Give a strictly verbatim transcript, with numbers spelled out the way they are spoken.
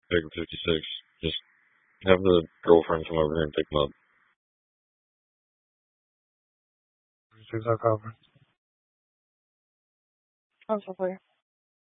Big fifty-six. Just have the girlfriend come over here and pick them up. fifty-six Hot Copper. I'm so sorry.